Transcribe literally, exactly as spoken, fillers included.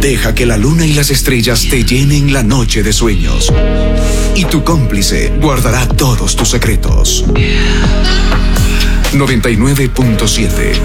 Deja que la luna y las estrellas te llenen la noche de sueños. Y tu cómplice guardará todos tus secretos. noventa y nueve punto siete